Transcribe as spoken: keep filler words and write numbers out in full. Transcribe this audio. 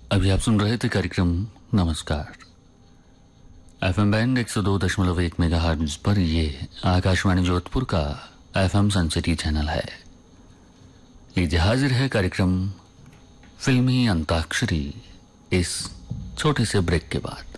अभी आप सुन रहे थे कार्यक्रम नमस्कार एफएम बैंड एक सौ दो दशमलव एक मेगा हर्ट्ज पर। ये आकाशवाणी जोधपुर का एफएम सनसिटी चैनल है। लीजिए हाजिर है कार्यक्रम फिल्मी अंताक्षरी इस छोटे से ब्रेक के बाद।